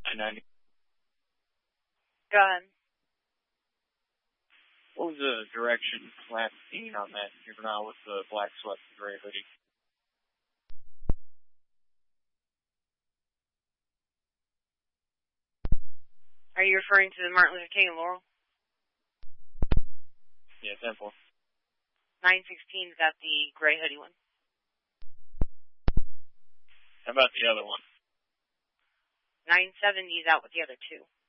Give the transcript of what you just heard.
I-90. Go ahead. What was the direction last seen on that juvenile with the black sweats and gray hoodie? Are you referring to the Martin Luther King and Laurel? Yeah, 10-4. 916's got the gray hoodie one. How about the other one? 970's out with the other two.